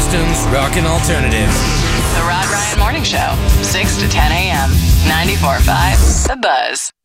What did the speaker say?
Houston's rockin' alternative. The Rod Ryan Morning Show, 6 to 10 a.m. 94.5 The Buzz.